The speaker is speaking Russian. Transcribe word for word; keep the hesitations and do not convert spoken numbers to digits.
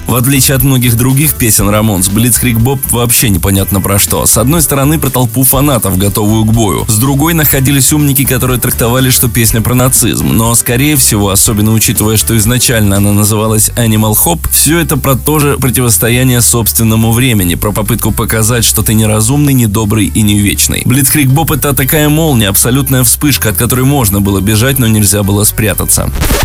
В отличие от многих других песен Рамонс, Blitzkrieg Bop вообще непонятно про что. С одной стороны, про толпу фанатов, готовую к бою. С другой, находились умники, которые трактовали, что песня про нацизм. Но, скорее всего, особенно учитывая, что изначально она называлась Animal Hop, все это про то же противостояние собственному времени, про попытку показать, что ты неразумный, недобрый и не вечный. Blitzkrieg Bop — это такая молния, абсолютная вспышка, от которой можно было бежать, но нельзя было спрятаться.